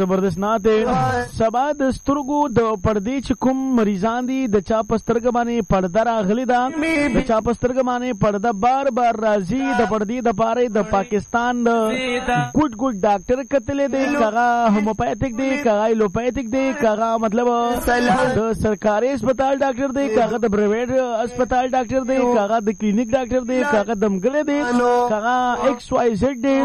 زبردست ناته سبا د سترګو د پردې چې کوم مریضان دي د چا په سترګه باندې پرده راغلې ده د چا په سترګه باندې پرده بار بار راځي د پردې د پاره د پاکستان ګډ ډاکټر کتلې دی کغه هوموپیتھک دی کغه ایلوپیتھک دی کغه مطلب د سرکاري هسپتال ډاکټر دی کغه د پرایویټ هسپتال ډاکټر دی کغه د کلینیک ډاکټر دی کغه دمګړې دی کغه ایکس وائی زد دی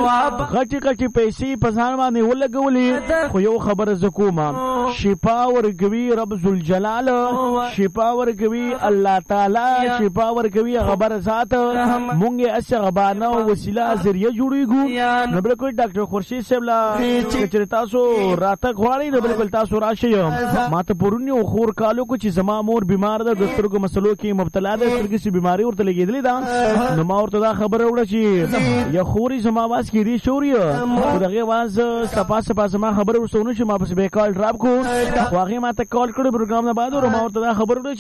غټي پیسې په ځان باندې ولګولې خو یو خبر زکوما شفا ورکوي رب ذوالجلال شفا ورکوي الله تعالی شفا ورکوي خبر ذات مونږه اس غبانه وسیله ذریعہ جوړیږو نو بالکل ډاکټر خورشید صاحب لا چې تاسو راته غواړئ نو بالکل تاسو راشئ ماته پرونی خور کالو کو چې زما مور بیمار ده د سترګو مسلو کې مبتلا ده سترګې سي بیماری ورته لګېدلې ده نو ما ورته دا خبره وړه چې یا خوري زما واس کې دی شوري دغه واز صفا زما خبره ورسونه چې ما پس به کال ډراپ کو واغې ما ته کال کړو پروګرام نه بعد ور ما ورته دا خبر وړه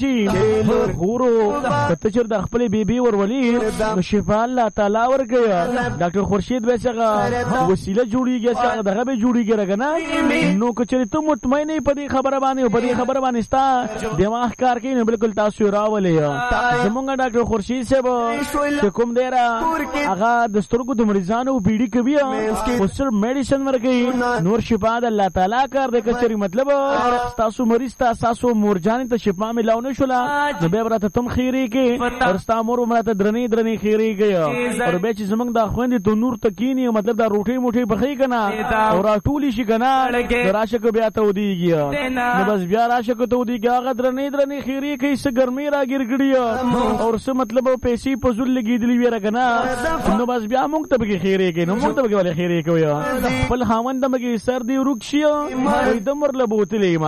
چې خورو ته چې د خپل بیبي ورولي شفا الله تعالی ورکړي ډاکټر خورشید به څنګه وسیله جوړیږي څنګه دغه به جوړیږي رګنه نو کچې ته مطمئن نه پدې خبره باندې او پدې خبره باندې ستا دماغ کار کوي نو بالکل تاسو راولې زمونږ ډاکټر خورشید صاحب چې کوم دی را هغه د سترګو د مریضانو پیډي کوي او صرف میډیسن ورکړي نور شفا د الله تعالی کار د کچري مطلب تاسو مریض تاسو مورجان ته شفا ملاونه شولا نو به برته تم خیری کې او تاسو مور مرته درنی خیری کې او به چې زمنګ د خويندې ته نور تکینی مطلب دا روټي موټي بخې کنا او راټولی شي کنا راشه کو بیا ته ودیږي نو بس بیا راشه کو ته ودیږي هغه درنی خیری کې څه ګرمي را ګرګړی او څه مطلب پیسې په زول لګیدلی ویره کنا نو بس بیا مونږ ته به خیری کې نو مونږ ته به خیری کوي خپل خاوند مګي سردی ورکشي وای د مر له بوتلې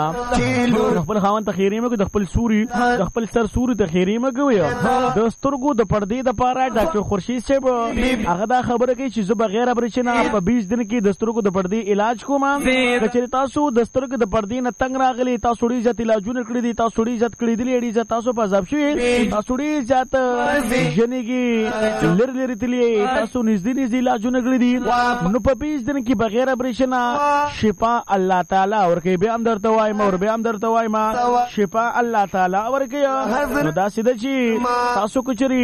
ما خپل خاوند ته خیری مګو د خپل سوري د خپل سر سوري ته خیری مګو د سترګو د پردې د پاره ډاکټر خورشید صاحب هغه دا خبره کوي چې زه بغیر برچنه په 20 دن کې د سترګو د پردې علاج کوم چې تاسو د سترګو د پردې نه تنگ راغلي تاسو ډیر ځت علاجونه کړی دي تاسو ډیر ځت کړی دي ډیر ځت تاسو په عذاب شوي تاسو ډیر ځت جنګي لری تلی تاسو نږدې علاجونه کړی دي نو په 20 دن کې بغیر برچنه شفا الله تعالی ورکه به هم درته وایم او به هم درته وایم شفا الله تعالی ورکه نو دا سیده چې تاسو کوچري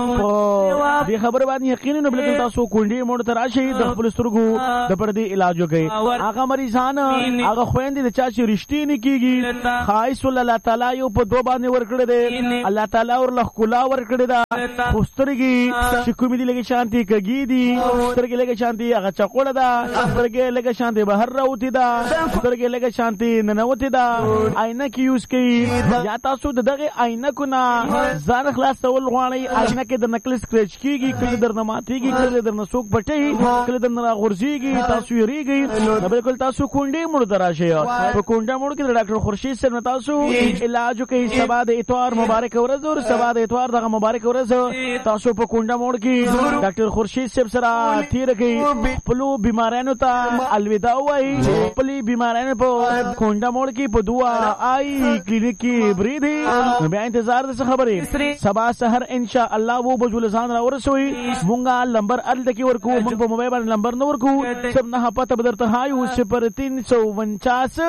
په دې خبر باندې یقینا نو بلکې تاسو کونډي موږ ته راشي د خپل سترګو د پردې علاج وکړي هغه مریضان هغه خويندې د چا چې رښتې نه کیږي خاص الله تعالی یو په دوه باندې ورکړي دي الله تعالی ور لخلا ورکړي دا خوسترګي چې کومې دي لګي شانتي کګي دي سترګې لګي شانتي هغه چقوله ده سترګې لګي شانتي بهر راوتی دا سترګې لګي شانتي ننوتی دا آینه کې یوز کوي یا تاسو دغه آینه کو نه ځان خلاصول غواړئ آینه کې د نکل سکریچ کیږي کله درنه ماتيږي کله درنه سوق پټي کله درنه غورځيږي تاسو یریږي نو بالکل تاسو کونډې مړ دراشي په کونډه مړ کې ډاکټر خورشید سره تاسو علاج کوي سبا د اتوار مبارک ورځ او سبا د اتوار دغه مبارک ورځ تاسو په کونډه مړ کې ډاکټر خورشید سره تیر کوي خپل بیمارانو ته الوداع وایي خپل بیمارانو په کونډه مړ کې په دعا آی کلینیک کې بریدي بیا انتظار د خبرې سبا سحر ان شاء الله وو بجول ځان را ورسوي مونږه نمبر ال دکی ورکو مونږ په موبایل باندې نمبر نو ورکو سب نه پته بدرته هایو 0349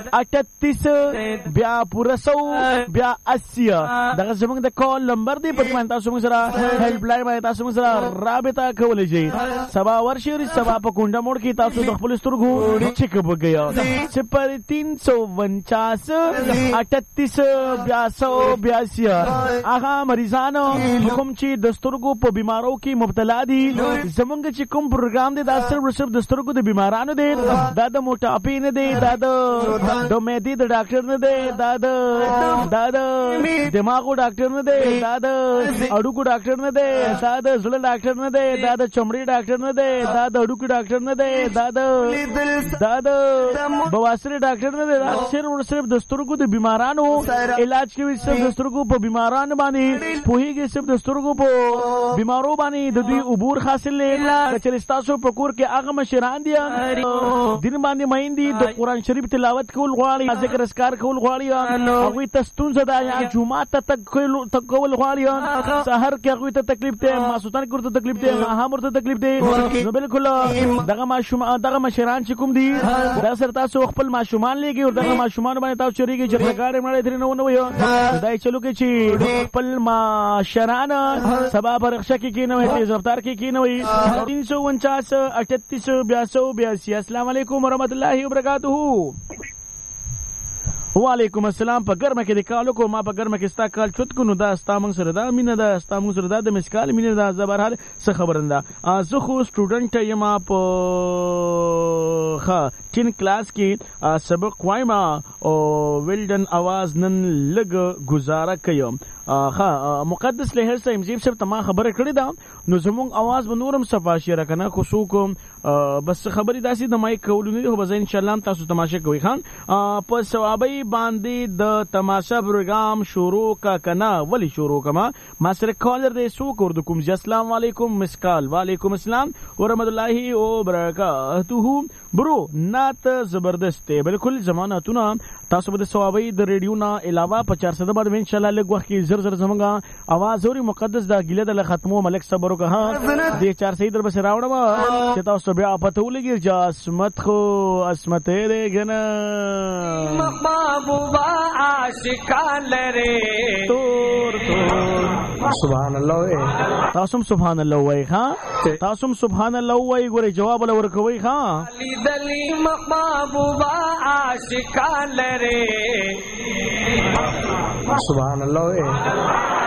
38 بیا پورا 100 بیا 80 دغه زمونږ د کال نمبر دی په باندې تاسو موږ سره هیلپ لاین باندې تاسو موږ سره رابطه کولای شئ سبا ورشي سبا په کونډه مړ کې تاسو د خپل سترګو چیک اپ وکړئ 0349 38 82 هغه مریضانو کوم چې د سترګو په بیمارو کې مبتلا دي زمونږ چې کوم پروګرام دی دا صرف د سترګو د بیمارانو دی دا د موټاپې نه دی دا د معدې د ډاکټر نه دی دا د دماغو ډاکټر نه دی دا د اډوکو ډاکټر نه دی دا د زړه ډاکټر نه دی دا د چمړي ډاکټر نه دی دا د اډوکو ډاکټر نه دی دا د بواسیر ډاکټر نه دی صرف د سترګو د بیمارانو علاج کوي صرف د سترګو په بیمارانو باندې پوهیږي صرف د سترګو په بیمارو باندې د دوی عبور حاصل لري چې تاسو په کور کې هغه مشران دي دین باندې مایندي د قران شریف تلاوت کول غواړي ذکر اسکار کول غواړي هغه تستون زدا یا جمعه ته تکول غواړي سحر کې هغه ته تکلیف ته ماسوتان کې ته تکلیف ته هم ورته تکلیف ته نو بالکل دغه ماشوم دغه مشران چې کوم دي دا سره تاسو خپل ماشومان لګي او دغه ماشومان باندې تاسو چریږي چې ګاډي مړې درې نه وي دای چلو کې چې خپل معاشران سبا پر رخصه کې کینوي تیز رفتار کې کینوي 349 38 82 السلام علیکم ورحمۃ اللہ وبرکاتہ. وعلیکم السلام. په ګرمه کې د کالو کو ما په ګرمه کې ستا کال چوت کو نو دا ستا موږ سره دا مینه دا ستا موږ سره دا د مسکال مینه دا زبرحال څه خبرنده زه خو سټوډنټ یم په ښه 10 کلاس کې سبق وایم او ویلډن आवाज نن لګ گزاره کوم. مقدس لهر صاحب زیب صاحب تما خبره کړې ده نو زموږ आवाज به نورم صفاشي راکنه خو سو کوم بس خبرې داسې د مایک کولونه هو بز ان شاء الله تاسو تماشه کوي خان په ثوابي باندې د تماشا پروګرام شروع کا کنا ولی شروع کما ما سره کالر دې سو کور د کوم السلام علیکم مسکال. وعلیکم السلام ورحمت الله وبرکاتہ. برو نات زبردست بالکل ضمانتونه تاسو به د ثوابي د ریډیو نه علاوه په 400 باندې ان شاء الله لږ وخت کې زر زمونږه आवाज اوري مقدس دا ګیله د ختمو ملک صبر وکړه ها د 400 در بس راوړم چې تاسو بیا پته ولګي چې اسمت خو اسمت دې غنا محبوبا عاشقان لري تور سبحان الله. تاسو سبحان الله وای ها تاسو سبحان الله وای ګوري جواب له ورکوي ها دلی محبوبا عاشقان لري سبحان الله.